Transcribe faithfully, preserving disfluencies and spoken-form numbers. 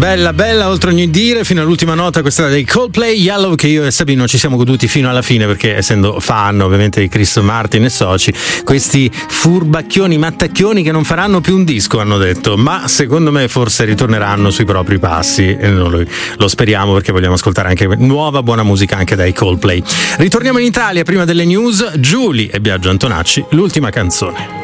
Bella, bella, oltre ogni dire, fino all'ultima nota. Questa dei Coldplay, Yellow, che io e Sabino ci siamo goduti fino alla fine, perché essendo fan ovviamente di Chris Martin e soci, questi furbacchioni, mattacchioni che non faranno più un disco, hanno detto, ma secondo me forse ritorneranno sui propri passi e noi lo, lo speriamo, perché vogliamo ascoltare anche nuova buona musica anche dai Coldplay. Ritorniamo in Italia prima delle news. Giulia e Biagio Antonacci, l'ultima canzone.